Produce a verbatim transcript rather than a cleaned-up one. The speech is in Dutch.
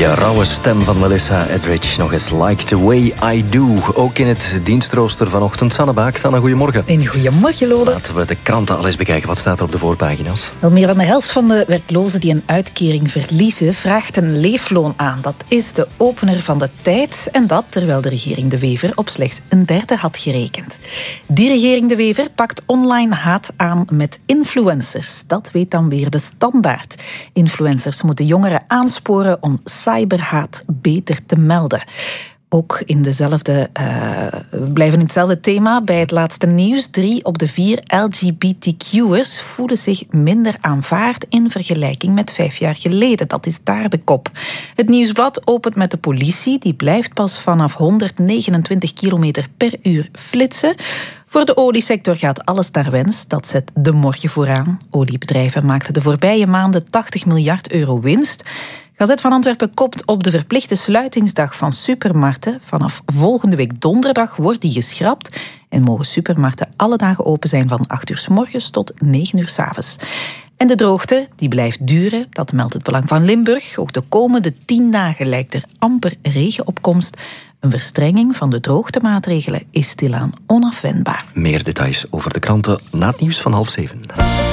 Die rauwe stem van Melissa Etheridge, nog eens Like the Way I Do. Ook in het dienstrooster vanochtend. Sanne Baak, Sanne, goedemorgen. Een goedemorgen, Lode. Laten we de kranten al eens bekijken. Wat staat er op de voorpagina's? Wel, meer dan de helft van de werklozen die een uitkering verliezen, vraagt een leefloon aan. Dat is de opener van de tijd. En dat terwijl de regering De Wever op slechts een derde had gerekend. Die regering De Wever pakt online haat aan met influencers. Dat weet dan weer de Standaard. Influencers moeten jongeren aansporen om cyberhaat beter te melden. Ook in dezelfde, uh, we blijven in hetzelfde thema. Bij het laatste nieuws, drie op de vier L G B T Q'ers voelen zich minder aanvaard in vergelijking met vijf jaar geleden. Dat is daar de kop. Het Nieuwsblad opent met de politie. Die blijft pas vanaf honderdnegenentwintig kilometer per uur flitsen. Voor de oliesector gaat alles naar wens. Dat zet De Morgen vooraan. Oliebedrijven maakten de voorbije maanden tachtig miljard euro winst. Gazet van Antwerpen kopt op de verplichte sluitingsdag van supermarkten. Vanaf volgende week donderdag wordt die geschrapt en mogen supermarkten alle dagen open zijn van acht uur 's morgens tot negen uur 's avonds. En de droogte, die blijft duren, dat meldt het Belang van Limburg. Ook de komende tien dagen lijkt er amper regenopkomst. Een verstrenging van de droogtemaatregelen is stilaan onafwendbaar. Meer details over de kranten na het nieuws van half zeven.